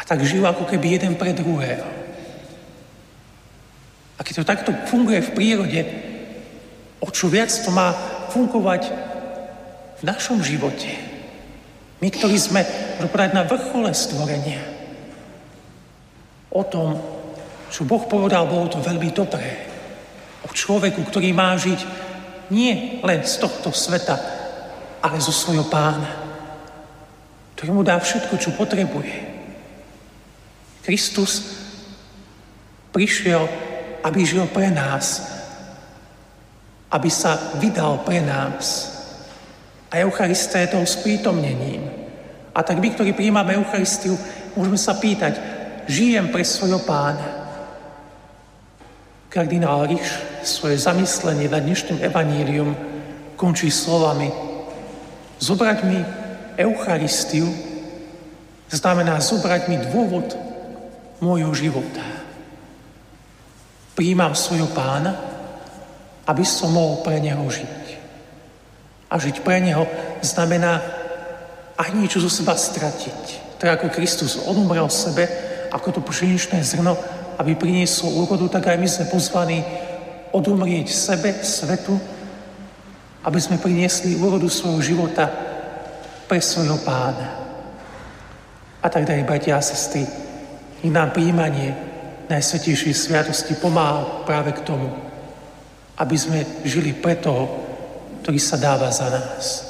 tak žijú ako keby jeden pre druhého. A keď to takto funguje v prírode, o čo viac to má fungovať v našom živote. My, ktorí sme, môžem povedať, na vrchole stvorenia. O tom, čo Boh povedal, bolo to veľmi dobré. O človeku, ktorý má žiť nie len z tohto sveta, ale zo svojho Pána, ktorý mu dá všetko, čo potrebuje. Kristus prišiel, aby žil pre nás, aby sa vydal pre nás. A Eucharistia je toho sprítomnením. A tak my, ktorí prijímame Eucharistiu, môžeme sa pýtať, žijem pre svojho Pána. Kardinál Ríš svoje zamyslenie nad dnešným evanílium končí slovami: zobrať mi Eucharistiu znamená zobrať mi dôvod môjho života. Prijímam svojho Pána, aby som mohol pre Neho žiť. A žiť pre Neho znamená aj niečo zo seba stratiť. Tak ako Kristus odumrel sebe, ako to pšeničné zrno, aby priniesol úrodu, tak aj my sme pozvaní odumrieť sebe, svetu, aby sme priniesli úrodu svojho života pre svojho Pána. A tak, drahí bratia a sestry, nech nám prijímanie Najsvätejšej sviatosti pomáha práve k tomu, aby sme žili pre toho, ktorý sa dáva za nás.